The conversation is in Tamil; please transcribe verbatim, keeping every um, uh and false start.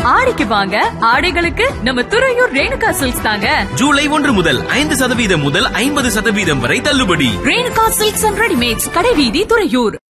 ஆடிக்கு வாங்க, ஆடைகளுக்கு நம்ம துறையூர் ரேணுகா சில்க்ஸ் தாங்க. ஜூலை ஒன்று முதல் ஐந்து சதவீதம் முதல் ஐம்பது சதவீதம் வரை தள்ளுபடி. ரேணுகா சில்க்ஸ் அண்ட் ரெடிமேட்ஸ், கடைவீதி, துறையூர்.